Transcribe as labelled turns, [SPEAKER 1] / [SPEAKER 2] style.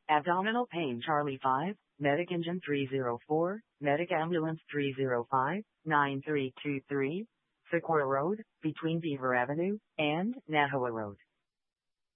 [SPEAKER 1] Abdominal pain Charlie 5, Medic Engine 304, Medic Ambulance 305, 9323, Sequoia Road, between Beaver Avenue and Nahoa Road.